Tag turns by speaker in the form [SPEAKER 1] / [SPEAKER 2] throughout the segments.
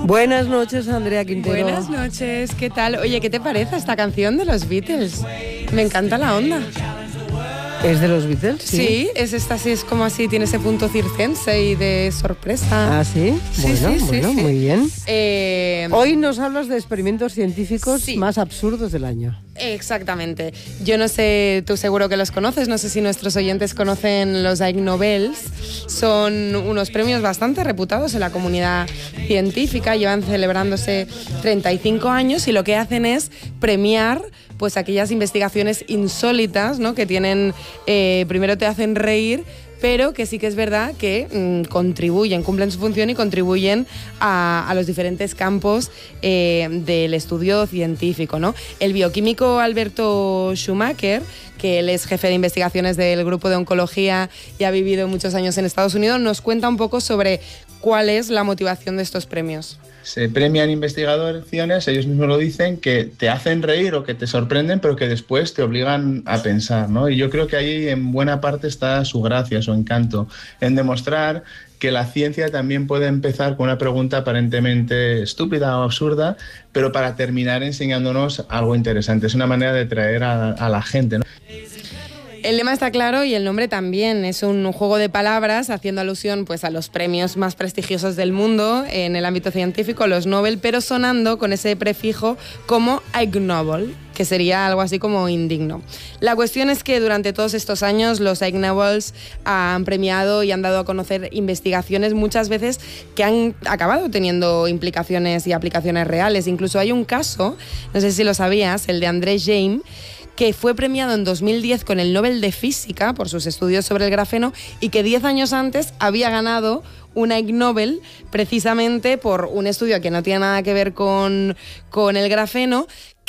[SPEAKER 1] Buenas noches, Andrea Quintero.
[SPEAKER 2] Buenas noches, ¿qué tal? Oye, ¿qué te parece esta canción de los Beatles? Me encanta la onda.
[SPEAKER 1] ¿Es de los Beatles?
[SPEAKER 2] Sí, es esta, así es como así, tiene ese punto circense y de sorpresa.
[SPEAKER 1] ¿Ah, sí?
[SPEAKER 2] Sí,
[SPEAKER 1] Bueno,
[SPEAKER 2] sí.
[SPEAKER 1] muy bien.
[SPEAKER 2] Hoy
[SPEAKER 1] Hoy nos hablas de experimentos científicos más absurdos del año.
[SPEAKER 2] Exactamente. Yo no sé, tú seguro que los conoces, no sé si nuestros oyentes conocen los Ig Nobels. Son unos premios bastante reputados en la comunidad científica, llevan celebrándose 35 años y lo que hacen es premiar pues aquellas investigaciones insólitas, ¿no? Que tienen, primero te hacen reír, pero que sí que es verdad que contribuyen, cumplen su función y contribuyen a los diferentes campos del estudio científico, ¿no? El bioquímico Alberto Schumacher, que él es jefe de investigaciones del grupo de oncología y ha vivido muchos años en Estados Unidos, nos cuenta un poco sobre cuál es la motivación de estos premios.
[SPEAKER 3] Se premian investigaciones, ellos mismos lo dicen, que te hacen reír o que te sorprenden, pero que después te obligan a pensar, ¿no? Y yo creo que ahí en buena parte está su gracia, su encanto, en demostrar que la ciencia también puede empezar con una pregunta aparentemente estúpida o absurda, pero para terminar enseñándonos algo interesante. Es una manera de traer a la gente, ¿no?
[SPEAKER 2] El lema está claro y el nombre también. Es un juego de palabras haciendo alusión pues, a los premios más prestigiosos del mundo en el ámbito científico, los Nobel, pero sonando con ese prefijo como Ig Nobel, que sería algo así como indigno. La cuestión es que durante todos estos años los Ig Nobels han premiado y han dado a conocer investigaciones muchas veces que han acabado teniendo implicaciones y aplicaciones reales. Incluso hay un caso, no sé si lo sabías, el de André Geim, que fue premiado en 2010 con el Nobel de Física por sus estudios sobre el grafeno y que 10 años antes había ganado un Ig Nobel precisamente por un estudio que no tiene nada que ver con el grafeno,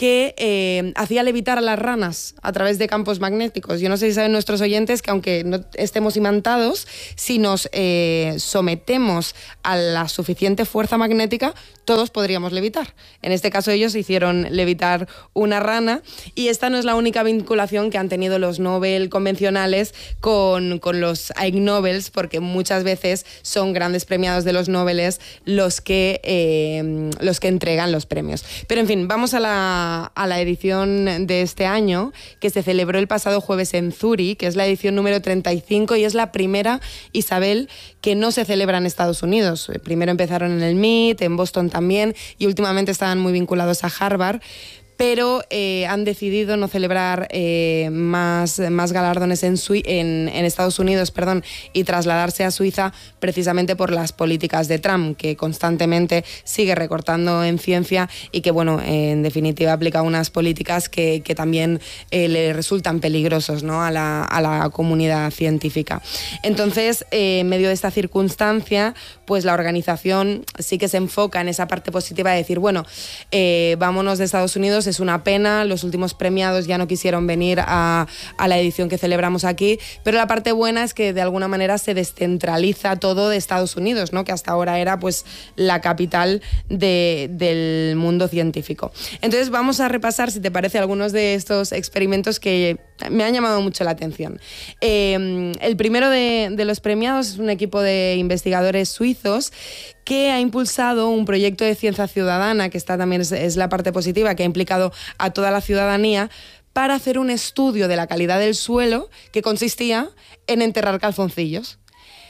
[SPEAKER 2] que hacía levitar a las ranas a través de campos magnéticos. Yo no sé si saben nuestros oyentes que aunque no estemos imantados, si nos sometemos a la suficiente fuerza magnética, todos podríamos levitar. En este caso ellos hicieron levitar una rana y esta no es la única vinculación que han tenido los Nobel convencionales con los Ig Nobels, porque muchas veces son grandes premiados de los Nobeles los que entregan los premios. Pero en fin, vamos a la edición de este año, que se celebró el pasado jueves en Zúrich, que es la edición número 35 y es la primera, Isabel, que no se celebra en Estados Unidos. Primero empezaron en el MIT, en Boston también, y últimamente estaban muy vinculados a Harvard, pero han decidido no celebrar más galardones en Estados Unidos, y trasladarse a Suiza precisamente por las políticas de Trump, que constantemente sigue recortando en ciencia y que, bueno, en definitiva aplica unas políticas que también le resultan peligrosos, ¿no?, a la comunidad científica. Entonces, en medio de esta circunstancia, pues la organización sí que se enfoca en esa parte positiva de decir, bueno, vámonos de Estados Unidos, es una pena, los últimos premiados ya no quisieron venir a la edición que celebramos aquí, pero la parte buena es que de alguna manera se descentraliza todo de Estados Unidos, ¿no?, que hasta ahora era pues la capital del mundo científico. Entonces vamos a repasar, si te parece, algunos de estos experimentos que me han llamado mucho la atención. El primero de los premiados es un equipo de investigadores suizos que ha impulsado un proyecto de ciencia ciudadana, que también es la parte positiva, que ha implicado a toda la ciudadanía, para hacer un estudio de la calidad del suelo que consistía en enterrar calzoncillos.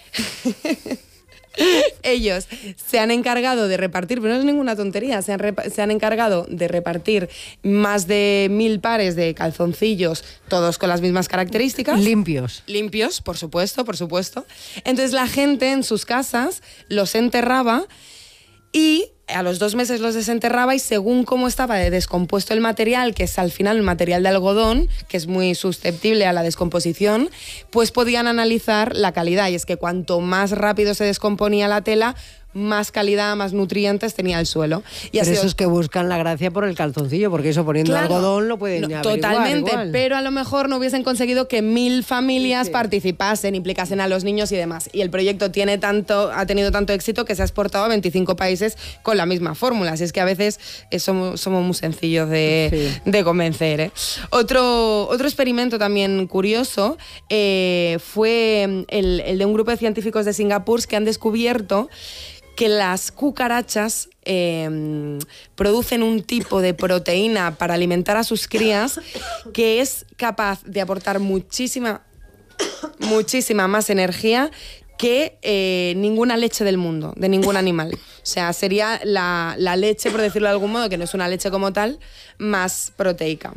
[SPEAKER 2] Ellos se han encargado de repartir, pero no es ninguna tontería, se han encargado de repartir más de 1000 pares de calzoncillos, todos con las mismas características. Limpios, por supuesto. Entonces la gente en sus casas los enterraba y a los 2 meses los desenterraba y según cómo estaba de descompuesto el material, que es al final el material de algodón, que es muy susceptible a la descomposición, pues podían analizar la calidad. Y es que cuanto más rápido se descomponía la tela, más calidad, más nutrientes tenía el suelo. Y
[SPEAKER 1] pero esos que buscan la gracia por el calzoncillo, porque eso poniendo algodón lo pueden averiguar.
[SPEAKER 2] Totalmente,
[SPEAKER 1] igual.
[SPEAKER 2] Pero a lo mejor no hubiesen conseguido que 1000 familias participasen, implicasen a los niños y demás. Y el proyecto ha tenido tanto éxito que se ha exportado a 25 países con la misma fórmula. Así es que a veces somos muy sencillos de convencer, ¿eh? Otro experimento también curioso fue el de un grupo de científicos de Singapur que han descubierto que las cucarachas producen un tipo de proteína para alimentar a sus crías que es capaz de aportar muchísima más energía que ninguna leche del mundo, de ningún animal. O sea, sería la leche, por decirlo de algún modo, que no es una leche como tal, más proteica.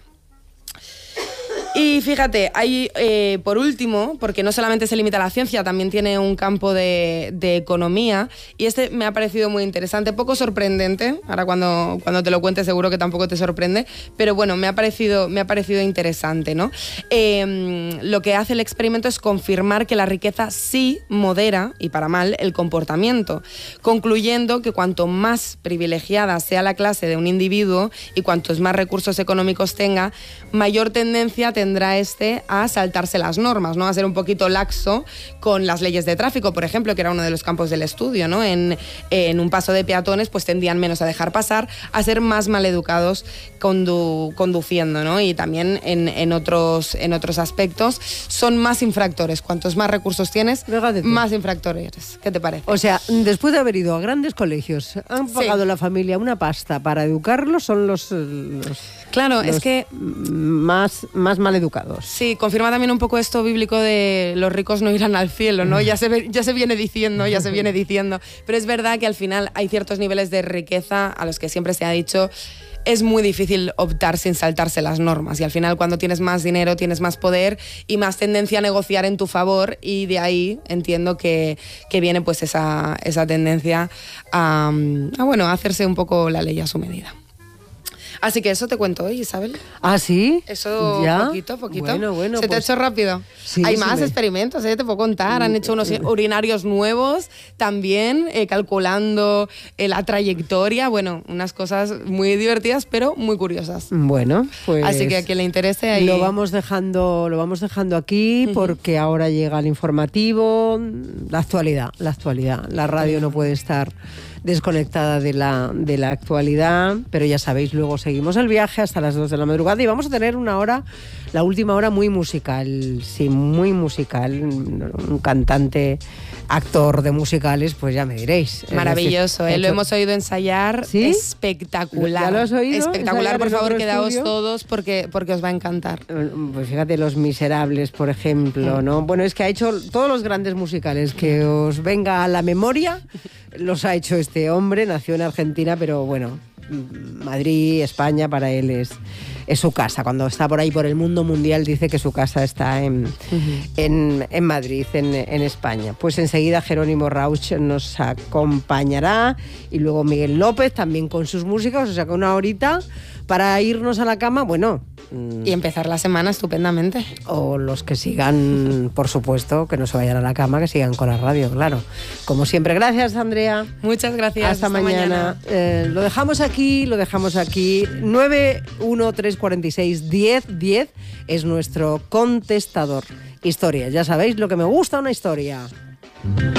[SPEAKER 2] Y fíjate, hay, por último, porque no solamente se limita a la ciencia, también tiene un campo de economía, y este me ha parecido muy interesante, poco sorprendente, ahora cuando te lo cuente seguro que tampoco te sorprende, pero bueno, me ha parecido interesante, ¿no? Lo que hace el experimento es confirmar que la riqueza sí modera, y para mal, el comportamiento, concluyendo que cuanto más privilegiada sea la clase de un individuo y cuantos más recursos económicos tenga, mayor tendencia tendrá a saltarse las normas, ¿no? A ser un poquito laxo con las leyes de tráfico, por ejemplo, que era uno de los campos del estudio, ¿no? En un paso de peatones pues tendían menos a dejar pasar, a ser más maleducados conduciendo, ¿no? Y también en otros aspectos son más infractores. Cuantos más recursos tienes, más infractores. ¿Qué te parece?
[SPEAKER 1] O sea, después de haber ido a grandes colegios, han pagado la familia una pasta para educarlos, son los
[SPEAKER 2] claro, es que
[SPEAKER 1] más maleducados.
[SPEAKER 2] Sí, confirma también un poco esto bíblico de los ricos no irán al cielo, ¿no? Ya se viene diciendo. Pero es verdad que al final hay ciertos niveles de riqueza a los que siempre se ha dicho es muy difícil optar sin saltarse las normas, y al final cuando tienes más dinero tienes más poder y más tendencia a negociar en tu favor, y de ahí entiendo que viene pues esa tendencia a hacerse un poco la ley a su medida. Así que eso te cuento hoy, Isabel.
[SPEAKER 1] ¿Ah, sí?
[SPEAKER 2] Eso,
[SPEAKER 1] ¿ya?
[SPEAKER 2] Poquito.
[SPEAKER 1] Bueno,
[SPEAKER 2] ¿Se te ha hecho rápido?
[SPEAKER 1] Sí,
[SPEAKER 2] hay más experimentos, te puedo contar. Han hecho unos urinarios nuevos también, calculando la trayectoria. Bueno, unas cosas muy divertidas, pero muy curiosas.
[SPEAKER 1] Bueno, pues...
[SPEAKER 2] Así que a quien le interese ahí...
[SPEAKER 1] Lo vamos dejando aquí porque ahora llega el informativo, la actualidad. La radio no puede estar desconectada de la actualidad, pero ya sabéis, luego seguimos el viaje hasta las 2 de la madrugada y vamos a tener la última hora muy musical, sí, muy musical, un cantante, actor de musicales, pues ya me diréis.
[SPEAKER 2] Maravilloso, lo hemos oído ensayar, ¿sí? Espectacular.
[SPEAKER 1] ¿Ya lo has oído?
[SPEAKER 2] Espectacular, por favor, quedaos todos porque os va a encantar.
[SPEAKER 1] Pues fíjate, Los Miserables, por ejemplo, ¿no? Bueno, es que ha hecho todos los grandes musicales que os venga a la memoria, los ha hecho este hombre, nació en Argentina, pero bueno, Madrid, España, para él es su casa. Cuando está por ahí por el mundo mundial dice que su casa está en Madrid, en España. Pues enseguida Jerónimo Rauch nos acompañará y luego Miguel López también con sus músicas, o sea que una horita para irnos a la cama, bueno...
[SPEAKER 2] Y empezar la semana estupendamente.
[SPEAKER 1] O los que sigan, por supuesto, que no se vayan a la cama, que sigan con la radio, claro. Como siempre, gracias, Andrea.
[SPEAKER 2] Muchas gracias.
[SPEAKER 1] Hasta mañana. Lo dejamos aquí. 913461010 es nuestro contestador. Historias, ya sabéis lo que me gusta una historia.